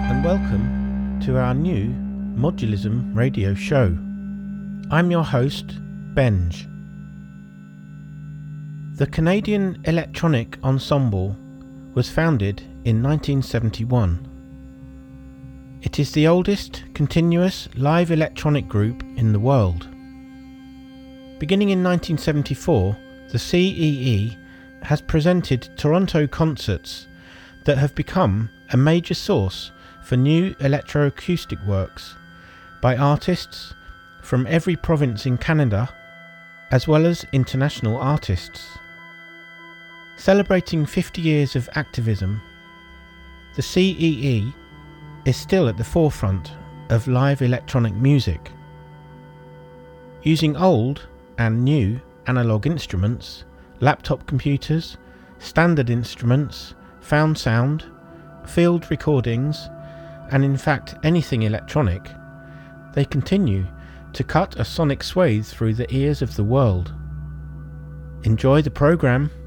and welcome to our new Modulism radio show. I'm your host, Benj. The Canadian Electronic Ensemble was founded in 1971. It is the oldest continuous live electronic group in the world. Beginning in 1974, the CEE has presented Toronto concerts that have become a major source for new electroacoustic works by artists from every province in Canada, as well as international artists. Celebrating 50 years of activism, the CEE is still at the forefront of live electronic music. Using old and new analog instruments, laptop computers, standard instruments, found sound, field recordings, and in fact anything electronic, they continue to cut a sonic swathe through the ears of the world. Enjoy the program.